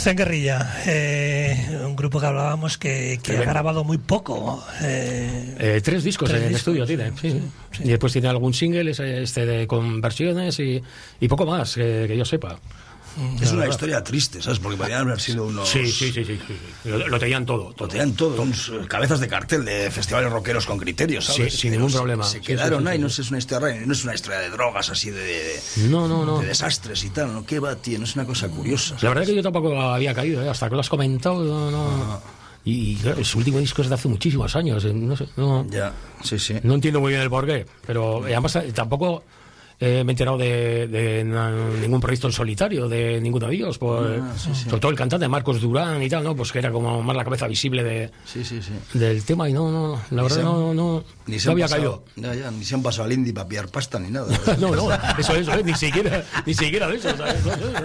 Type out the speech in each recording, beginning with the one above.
Zen Guerrilla, un grupo que hablábamos que ha grabado muy poco. 3 discos en el estudio tiene. Sí. Y después tiene algún single con versiones y poco más que yo sepa. Es una historia triste, ¿sabes? Porque podrían haber sido unos... Sí. Lo tenían todo. Lo tenían todo. Unos cabezas de cartel de festivales rockeros con criterios, ¿sabes? Sí, sin ningún problema. Se quedaron ahí, no es una historia de drogas así de desastres y tal, ¿no? ¿Qué va, tío? No es una cosa curiosa, ¿sabes? La verdad es que yo tampoco había caído, hasta que lo has comentado, no. Y claro, su último disco es de hace muchísimos años, no sé, no. Ya, sí. No entiendo muy bien el porqué, pero además tampoco... me he enterado de ningún proyecto en solitario de ninguno de ellos, sobre todo el cantante Marcos Durán y tal, ¿no? Pues que era como más la cabeza visible del tema y no, la verdad no había caído. Ya, ni se han pasado al indie para pillar pasta ni nada. no, eso, ni siquiera de eso, ¿sabes?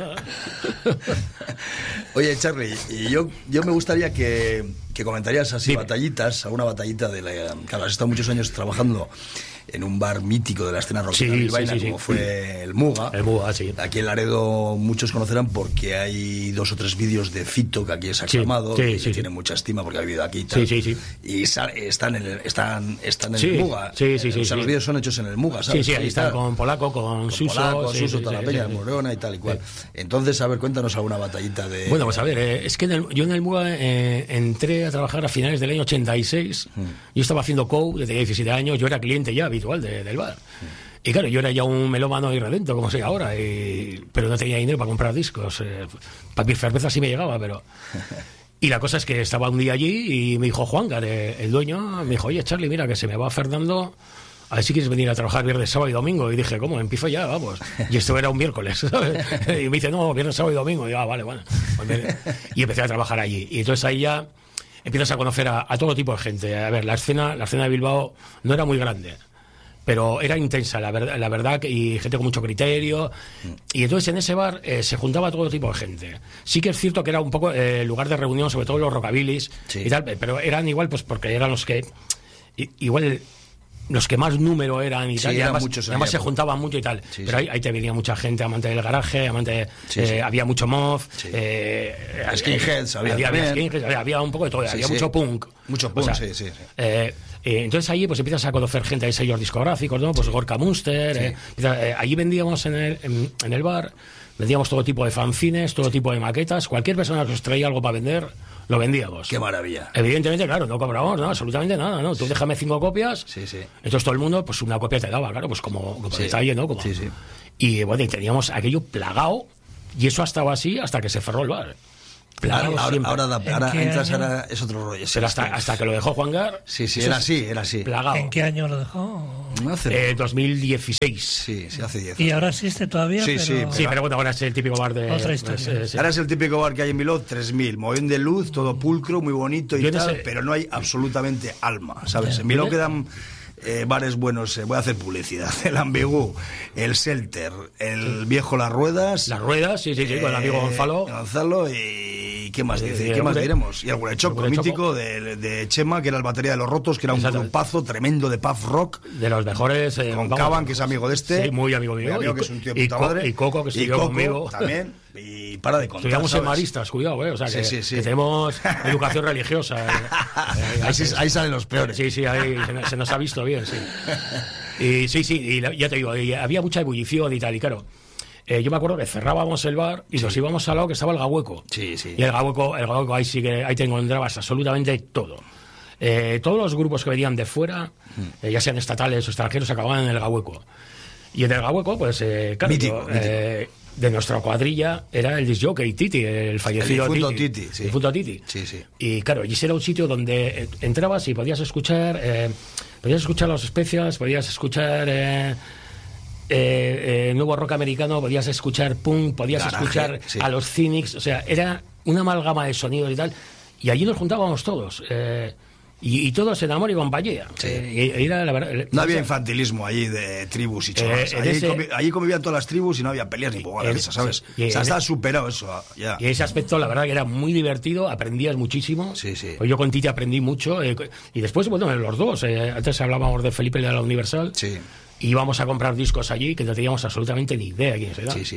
Oye, Charly, y yo me gustaría que comentarías así batallitas, alguna batallita claro, has estado muchos años trabajando en un bar mítico de la escena rockera bilbaína, como fue el Muga. El Muga, sí. Aquí en Laredo muchos conocerán porque hay 2 o 3 vídeos de Fito, que aquí es aclamado, tiene mucha estima porque ha vivido aquí y tal. Sí. Y están en el Muga. Sí. O sea, los vídeos son hechos en el Muga, ¿sabes? Sí, ahí están con Polaco, con Suso. Suso, toda la peña, Morona y tal y cual. Entonces, a ver, cuéntanos alguna batallita de... Bueno, pues a ver, es que yo en el Muga entré a trabajar a finales del año 86. Yo estaba haciendo co, tenía 17 años, yo era cliente ya habitual del bar. Y claro, yo era ya un melómano irredento, como soy ahora, pero no tenía dinero para comprar discos. Para mi cerveza sí me llegaba, pero... Y la cosa es que estaba un día allí y me dijo Juangar, el dueño, me dijo, oye, Charly, mira, que se me va Fernando, a ver si quieres venir a trabajar viernes, sábado y domingo. Y dije, ¿cómo? Empiezo ya, vamos. Y esto era un miércoles, ¿sabes? Y me dice, no, viernes, sábado y domingo. Y yo, vale, bueno. Y empecé a trabajar allí. Y entonces ahí ya empiezas a conocer a todo tipo de gente. A ver, la escena de Bilbao no era muy grande, pero era intensa, la verdad, y gente con mucho criterio. Y entonces en ese bar se juntaba todo tipo de gente. Sí que es cierto que era un poco lugar de reunión, sobre todo los rockabilis y tal, pero eran igual, pues porque eran los que... Igual... los que más número eran y tal, y además se juntaban mucho y tal, pero ahí te venía mucha gente, amante del garaje, había mucho mod, skinheads, había un poco de todo, había mucho punk, entonces allí pues empiezas a conocer gente de sellos discográficos, ¿no? Pues Gorka Munster, allí vendíamos en el bar, vendíamos todo tipo de fanzines, todo tipo de maquetas, cualquier persona que os traía algo para vender, lo vendíamos. ¡Qué maravilla! Evidentemente, claro, no cobramos, no, absolutamente nada, ¿no? Tú déjame 5 copias, entonces todo el mundo, pues una copia te daba, claro, pues como detalle, ¿no? Y bueno, y teníamos aquello plagado, y eso ha estado así hasta que se cerró el bar. Ahora entras, ahora es otro rollo. Pero hasta que lo dejó Juangar. Sí, era así. Plagado. ¿En qué año lo dejó? 2016. Sí, hace 10. ¿Y ahora existe todavía? Sí, pero bueno, ahora es el típico bar de... Otra historia. Ahora es el típico bar que hay en Bilbao, 3000, movimiento de luz, todo pulcro, muy bonito y tal, pero no hay absolutamente alma, ¿sabes? En Bilbao quedan... bares buenos, voy a hacer publicidad: el Ambigú, el Selter, el viejo Las Ruedas, con el amigo Gonzalo, y ¿qué más dice? ¿Qué más diremos? Y el Huelechoco mítico de Chema, que era el batería de Los Rotos, que era un grupazo tremendo de pub rock, de los mejores, con Caban, que es amigo de este, muy amigo mío, que es un tío de puta madre, y Coco, que estudió conmigo también. Y para de contar, estudiamos en maristas, cuidado, o sea que tenemos educación religiosa. Ahí salen los peores. Sí, ahí se nos ha visto bien, sí. Y ya te digo, había mucha ebullición y tal, y claro, yo me acuerdo que cerrábamos el bar y nos íbamos al lado que estaba el Gahueco. Y el Gahueco ahí te encontrabas absolutamente todo. Todos los grupos que venían de fuera, ya sean estatales o extranjeros, acababan en el Gahueco. Y en el Gahueco, pues, claro, mítico. De nuestra cuadrilla era el disc jockey Titi, el fallecido Titi. El difunto Titi. Sí. Y claro, y ese era un sitio donde entrabas y podías escuchar los Especias, podías escuchar nuevo rock americano, podías escuchar punk, podías escuchar a los Cynics, o sea, era una amalgama de sonidos y tal, y allí nos juntábamos todos. Y todos en amor y compañía. Era, la verdad, no había infantilismo allí de tribus y chorras. Allí convivían todas las tribus y no había peleas ni pogadas, ¿sabes? Estaba superado eso. Ya. Y ese aspecto, la verdad, que era muy divertido, aprendías muchísimo. Pues yo con Titi aprendí mucho. Y después, bueno, los dos. Antes hablábamos de Felipe de la Universal. Y íbamos a comprar discos allí que no teníamos absolutamente ni idea de quién era.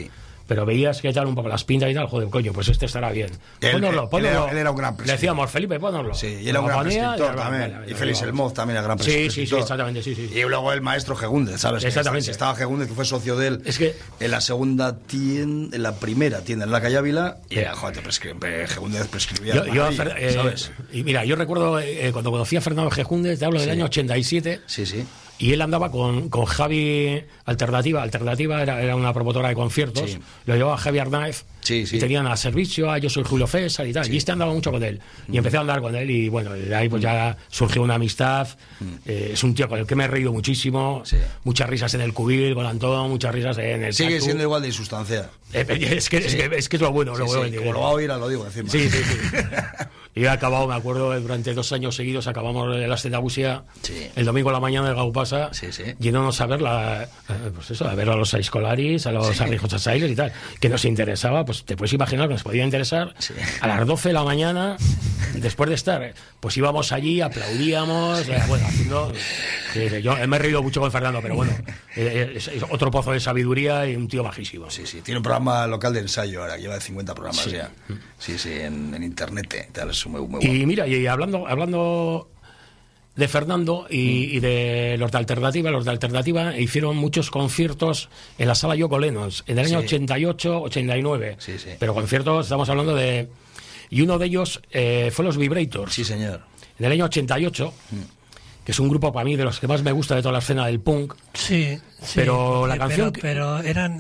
pero veías que tal un poco las pintas y tal, joder, coño, pues este estará bien. Pónoslo. Él era un gran prescriptor. Le decíamos, Felipe, pónoslo. Sí, y era un gran prescriptor también. Y Félix Elmoz también era gran prescriptor. Sí, exactamente, sí. Y luego el maestro Gegúndez, ¿sabes? Exactamente. Estaba Gegúndez, que fue socio de él es que, en la segunda tienda, en la primera tienda, en la calle Ávila, y joder, Gegúndez prescribía. ¿Sabes? Y mira, yo recuerdo cuando conocí a Fernando Gegúndez, te hablo del año 87. Sí. Y él andaba con Javi Alternativa. Alternativa era una promotora de conciertos. Sí. Lo llevaba Javi Arnaez. Sí. Y tenían a servicio, yo soy Julio César y tal. Sí. Y andaba mucho con él. Y empecé a andar con él. Y bueno, de ahí pues ya surgió una amistad. Es un tío con el que me he reído muchísimo. Sí. Muchas risas en el cubil con Antón, muchas risas en el Sigue siendo igual de insustancial. Es que es lo bueno. Como lo va a oír, lo digo encima. Sí. Y he acabado, me acuerdo, durante 2 años seguidos acabamos la Escenabusia el domingo a la mañana del Gaupasa, yéndonos a ver a ver a los Aiscolaris, a los Arrijos Asailes y tal, que nos interesaba, pues te puedes imaginar que nos podía interesar. A las 12 de la mañana, después de estar, pues íbamos allí, aplaudíamos, bueno, haciendo... Yo me he reído mucho con Fernando, pero bueno, es otro pozo de sabiduría y un tío majísimo. Sí, tiene un programa local de ensayo ahora, lleva 50 programas ya. Sí, en internet, tal, es muy bueno. Y mira, y hablando de Fernando y de los de Alternativa hicieron muchos conciertos en la sala Yoko Lennon en el año 88, 89. Sí. Pero conciertos, estamos hablando de... Y uno de ellos fue los Vibrators. Sí, señor. En el año 88... que es un grupo para mí de los que más me gusta de toda la escena del punk. Sí. Pero la canción... Pero eran...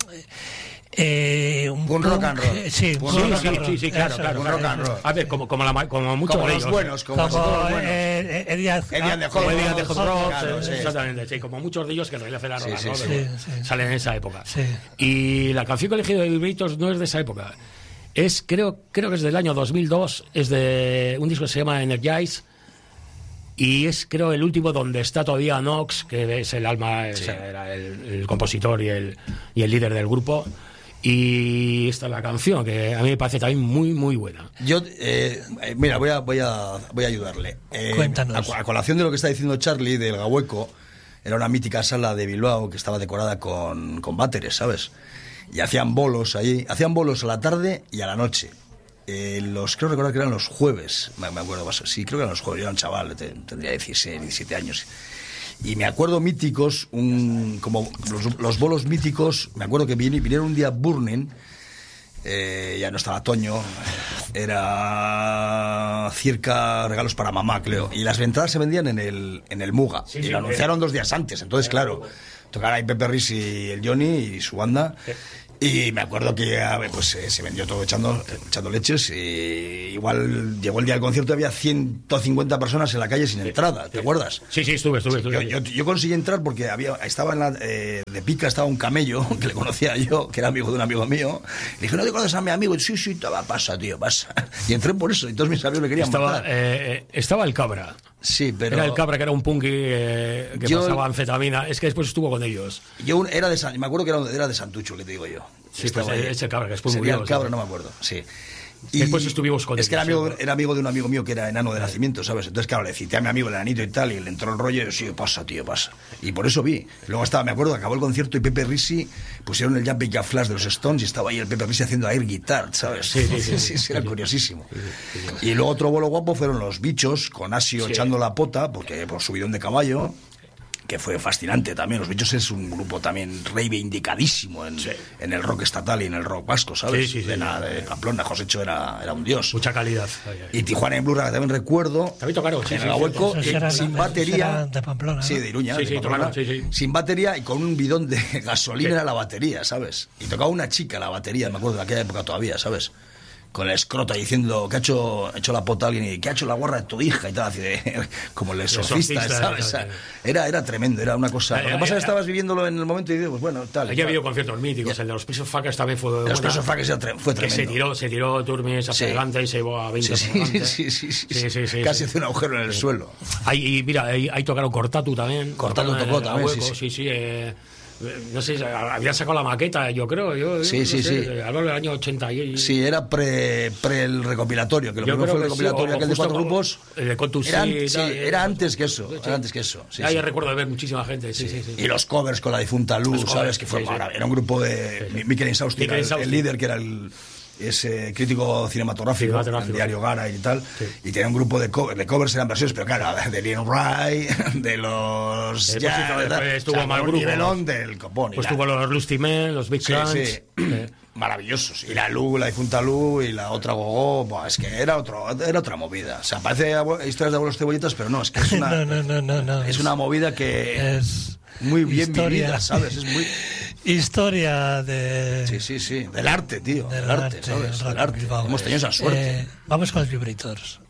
un rock and roll. Sí, claro. Un rock and roll. A ver, como muchos como de los ellos. buenos, como Edian de Hot Rock, exactamente, sí, como muchos de ellos que en realidad eran rock, ¿no? Salen en esa época. Sí. Y la canción que he elegido de Vibritos no es de esa época. Creo que es del año 2002, es de un disco que se llama Energize. Y es, creo, el último donde está todavía Knox, que es el alma, era el compositor y el líder del grupo. Y esta es la canción, que a mí me parece también muy, muy buena. Yo, mira, voy a ayudarle. Cuéntanos. A colación de lo que está diciendo Charlie, del Gahueco, era una mítica sala de Bilbao que estaba decorada con váteres, ¿sabes? Y hacían bolos allí, a la tarde y a la noche. Creo recordar que eran los jueves, me acuerdo, sí, creo que eran los jueves, yo era un chaval, tendría 16, 17 años. Y me acuerdo míticos, como los bolos míticos, me acuerdo que vinieron un día Burning, ya no estaba Toño, era circa regalos para mamá, creo, y las entradas se vendían en el Muga, y lo anunciaron 2 días antes, entonces claro, tocaron ahí Pepe Ris y el Johnny y su banda. Y me acuerdo que pues se vendió todo echando leches. Y igual llegó el día del concierto y había 150 personas en la calle sin entrada. ¿Te acuerdas? Sí, estuve. Yo conseguí entrar porque estaba de pica, estaba un camello que le conocía yo, que era amigo de un amigo mío. Le dije, ¿no te conoces a mi amigo? Y sí, pasa. Y entré por eso. Y todos mis amigos me querían matar. Estaba el Cabra. Sí, pero... Era el Cabra, que era un punky que pasaba anfetamina. Es que después estuvo con ellos. Me acuerdo que era de Santucho, que te digo yo. Sí, pues ese Cabra, que después murió. El Cabra, no me acuerdo, sí. Y después estuvimos con ellos. Es que era amigo de un amigo mío que era enano de nacimiento, ¿sabes? Entonces, claro, le cité a mi amigo el enanito y tal, y le entró el rollo y yo, sí, pasa. Y por eso vi. Luego me acuerdo, acabó el concierto y Pepe Risi pusieron el Jumping Jack Flash de los Stones y estaba ahí el Pepe Risi haciendo air guitar, ¿sabes? Sí, era curiosísimo. Sí. Y luego otro bolo guapo fueron los Bichos, con Asio echando la pota, porque por subidón de caballo, que fue fascinante también. Los Bichos es un grupo también reivindicadísimo en el rock estatal y en el rock vasco, ¿sabes? De Pamplona, Josécho era un dios. Mucha calidad. Y Tijuana en Blurra, también recuerdo. También tocaron, en el Gahueco, sin batería. De Pamplona, ¿no? Sí, de Iruña. Sí, tocaron. Sin batería y con un bidón de gasolina a la batería, ¿sabes? Y tocaba una chica la batería, me acuerdo de aquella época todavía, ¿sabes? Con la escrota diciendo que ha hecho la pota a alguien y que ha hecho la guarra de tu hija y tal, así como el exorcista, ¿sabes? Era tremendo, era una cosa. Lo que pasa es que estabas viviéndolo en el momento y digo, pues bueno, tal. Aquí ha habido conciertos míticos, el de los Piece of Fuckers también fue. Los Piece of Fuckers fue tremendo. Que se tiró Turmis hacia adelante y se llevó a 20 sí. Casi hace un agujero en el suelo. Mira, ahí tocaron Cortatu también. Cortatu tocó también, sí. no sé, habían sacado la maqueta, yo creo. Sí. Hablo del año 80. Sí, era pre el recopilatorio, que lo primero fue el recopilatorio, aquel de 4 grupos. El de Contusí. Era antes que eso. Ya recuerdo de ver muchísima gente. Sí. Y los covers con la difunta Luz, ¿sabes? Que fue era un grupo de Mikel Insausty, el líder, que era ese crítico cinematográfico del diario Gara y tal, y tenía un grupo de covers, eran versiones, pero claro, de Lionel Ray, de los estuvo mal grupo, nivelón del copón, pues tuvo los Lusty Men, los Big Clans, maravillosos, y la difunta Lu y la otra Gogó, es que era otra movida, o sea, parece historias de abuelos cebolletas, pero no, es que es una no, es una movida que es muy bien vivida, ¿sabes? Es muy historia de... Sí, del arte, tío. Del arte, ¿sabes? Del arte. Hemos tenido esa suerte. Vamos con los Vibrators.